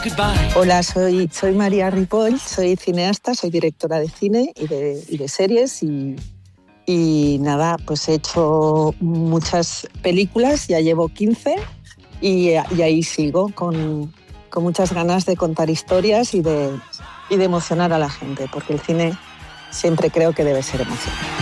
Hola, soy María Ripoll, soy cineasta, soy directora de cine y de series y nada, pues he hecho muchas películas, ya llevo 15 y ahí sigo con muchas ganas de contar historias y de emocionar a la gente, porque el cine siempre creo que debe ser emocionante.